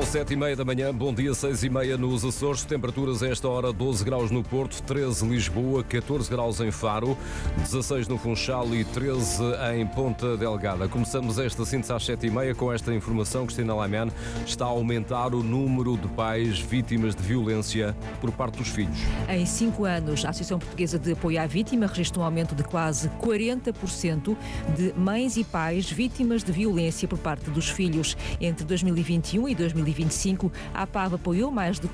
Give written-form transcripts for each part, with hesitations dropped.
7h30 da manhã, bom dia, 6h30 nos Açores, temperaturas a esta hora 12 graus no Porto, 13 Lisboa, 14 graus em Faro, 16 no Funchal e 13 em Ponta Delgada. Começamos esta síntese às 7h30 com esta informação. Cristina Laiman, está a aumentar o número de pais vítimas de violência por parte dos filhos. Em 5 anos, a Associação Portuguesa de Apoio à Vítima registrou um aumento de quase 40% de mães e pais vítimas de violência por parte dos filhos. Entre 2021 e 2025, a APAV apoiou mais de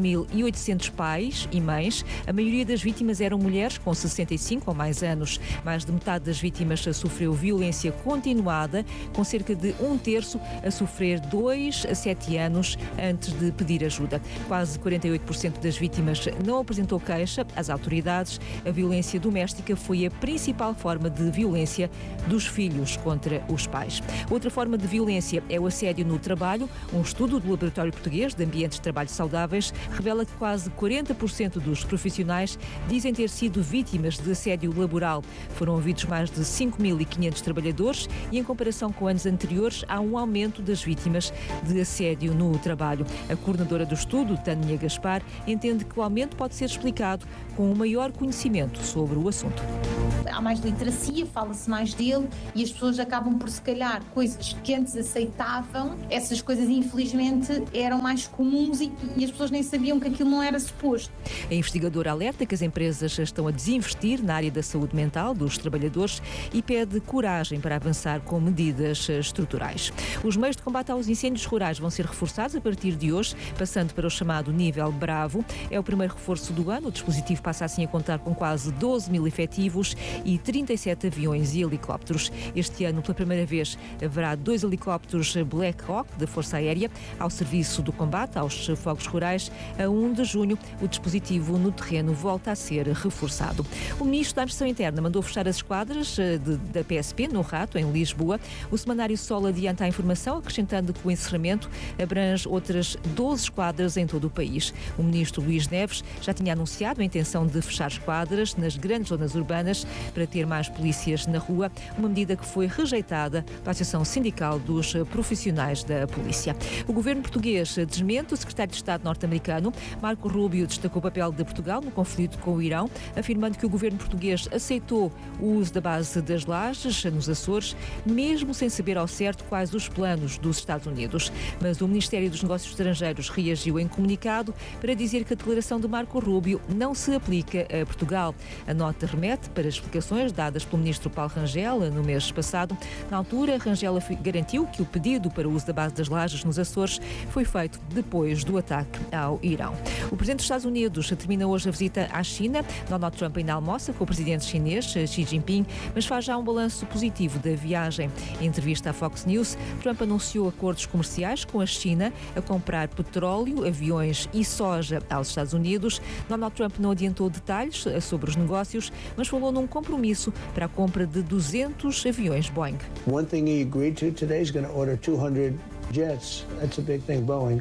4.800 pais e mães. A maioria das vítimas eram mulheres com 65 ou mais anos. Mais de metade das vítimas sofreu violência continuada, com cerca de um terço a sofrer 2 a 7 anos antes de pedir ajuda. Quase 48% das vítimas não apresentou queixa às autoridades. A violência doméstica foi a principal forma de violência dos filhos contra os pais. Outra forma de violência é o assédio no trabalho. Um estudo do Laboratório Português de Ambientes de Trabalho Saudáveis revela que quase 40% dos profissionais dizem ter sido vítimas de assédio laboral. Foram ouvidos mais de 5.500 trabalhadores e, em comparação com anos anteriores, há um aumento das vítimas de assédio no trabalho. A coordenadora do estudo, Tânia Gaspar, entende que o aumento pode ser explicado com um maior conhecimento sobre o assunto. Há mais literacia, fala-se mais dele e as pessoas acabam por, se calhar, coisas que antes aceitavam, essas coisas infelizmente eram mais comuns e as pessoas nem sabiam que aquilo não era suposto. A investigadora alerta que as empresas estão a desinvestir na área da saúde mental dos trabalhadores e pede coragem para avançar com medidas estruturais. Os meios de combate aos incêndios rurais vão ser reforçados a partir de hoje, passando para o chamado nível Bravo. É o primeiro reforço do ano. O dispositivo passa assim a contar com quase 12.000 efetivos e 37 aviões e helicópteros. Este ano, pela primeira vez, haverá 2 helicópteros Black Hawk da Força Aérea ao serviço do combate aos fogos rurais. A 1 de junho, o dispositivo no terreno volta a ser reforçado. O Ministro da Administração Interna mandou fechar as esquadras da PSP no Rato, em Lisboa. O semanário Sol adianta a informação, acrescentando que o encerramento abrange outras 12 esquadras em todo o país. O Ministro Luís Neves já tinha anunciado a intenção de fechar esquadras nas grandes zonas urbanas para ter mais polícias na rua, uma medida que foi rejeitada pela Associação Sindical dos Profissionais da Polícia. O governo português desmente o secretário de Estado norte-americano. Marco Rubio destacou o papel de Portugal no conflito com o Irão, afirmando que o governo português aceitou o uso da base das Lajes nos Açores, mesmo sem saber ao certo quais os planos dos Estados Unidos. Mas o Ministério dos Negócios Estrangeiros reagiu em comunicado para dizer que a declaração de Marco Rubio não se aplica a Portugal. A nota remete para explicações dadas pelo ministro Paulo Rangel no mês passado. Na altura, Rangel garantiu que o pedido para o uso da base das Lajes nos Açores foi feito depois do ataque ao Irão. O presidente dos Estados Unidos termina hoje a visita à China. Donald Trump ainda almoça com o presidente chinês Xi Jinping, mas faz já um balanço positivo da viagem. Em entrevista à Fox News, Trump anunciou acordos comerciais com a China a comprar petróleo, aviões e soja aos Estados Unidos. Donald Trump não adiantou detalhes sobre os negócios, mas falou num compromisso para a compra de 200 aviões Boeing. One thing he agreed to today is going to order 200 jets. That's a big thing, Boeing.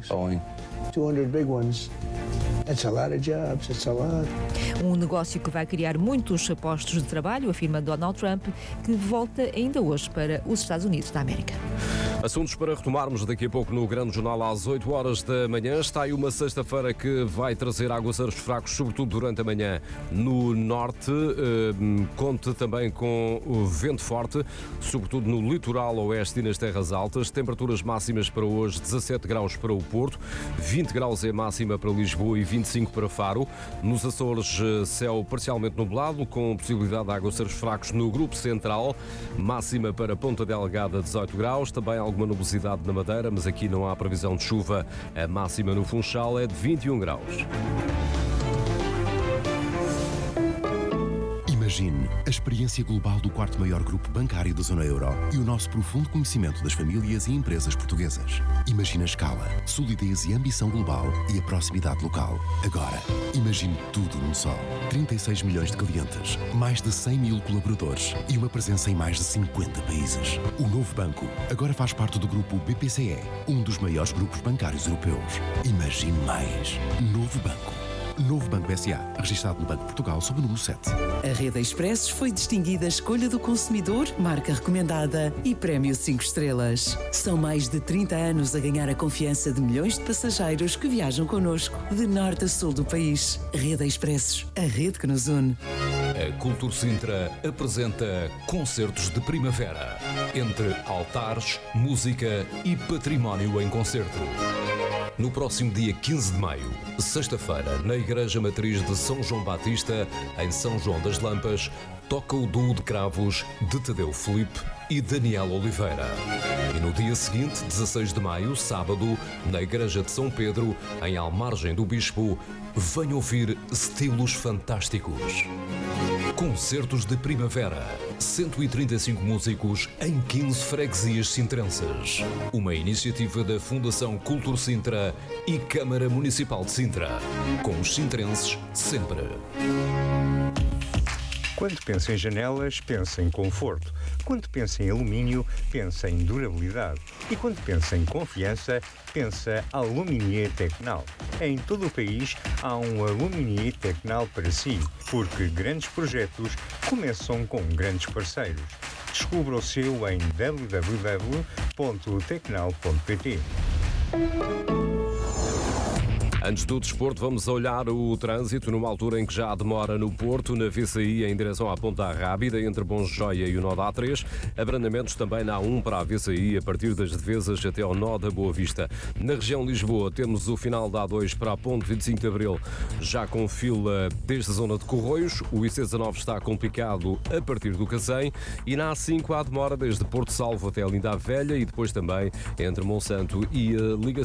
200 big ones. That's a lot of jobs. It's a lot. Um negócio que vai criar muitos postos de trabalho, afirma Donald Trump, que volta ainda hoje para os Estados Unidos da América. Assuntos para retomarmos daqui a pouco no Grande Jornal às 8 horas da manhã. Está aí uma sexta-feira que vai trazer aguaceiros fracos, sobretudo durante a manhã no norte. Conte também com o vento forte, sobretudo no litoral oeste e nas terras altas. Temperaturas máximas para hoje, 17 graus para o Porto, 20 graus é máxima para Lisboa e 25 para Faro. Nos Açores, céu parcialmente nublado, com possibilidade de aguaceiros fracos no Grupo Central. Máxima para Ponta Delgada, 18 graus. Também alguma nubosidade na Madeira, mas aqui não há previsão de chuva. A máxima no Funchal é de 21 graus. Imagine a experiência global do 4º maior grupo bancário da zona euro e o nosso profundo conhecimento das famílias e empresas portuguesas. Imagine a escala, solidez e ambição global e a proximidade local. Agora, imagine tudo num só. 36 milhões de clientes, mais de 100 mil colaboradores e uma presença em mais de 50 países. O novo banco agora faz parte do grupo BPCE, um dos maiores grupos bancários europeus. Imagine mais. Novo banco. Novo Banco SA, registado no Banco de Portugal sob o número 7. A Rede Expressos foi distinguida Escolha do Consumidor, marca recomendada e Prémio 5 estrelas. São mais de 30 anos a ganhar a confiança de milhões de passageiros que viajam connosco, de norte a sul do país. Rede Expressos, a rede que nos une. A Cultur Sintra apresenta Concertos de Primavera, entre altares, música e património em concerto. No próximo dia 15 de maio, sexta-feira, na Igreja Matriz de São João Batista, em São João das Lampas, toca o duo de cravos de Tadeu Filipe e Daniel Oliveira. E no dia seguinte, 16 de maio, sábado, na Igreja de São Pedro, em Almargem do Bispo, venha ouvir estilos fantásticos. Concertos de Primavera. 135 músicos em 15 freguesias sintrenses. Uma iniciativa da Fundação Cultur Sintra e Câmara Municipal de Sintra. Com os sintrenses sempre. Quando pensa em janelas, pensa em conforto. Quando pensa em alumínio, pensa em durabilidade. E quando pensa em confiança, pensa Aluminier Tecnal. Em todo o país há um Aluminier Tecnal para si, porque grandes projetos começam com grandes parceiros. Descubra o seu em www.tecnal.pt. Antes do desporto, vamos olhar o trânsito numa altura em que já há demora no Porto, na VCI em direção à Ponta Rábida, entre Bonjoia e o nó da A3. Abrandamentos também na A1 para a VCI, a partir das Devesas até ao nó da Boa Vista. Na região de Lisboa, temos o final da A2 para a Ponte 25 de Abril, já com fila desde a zona de Corroios. O IC19 está complicado a partir do Cacém. E na A5 há demora desde Porto Salvo até a Linda a Velha e depois também entre Monsanto e a ligação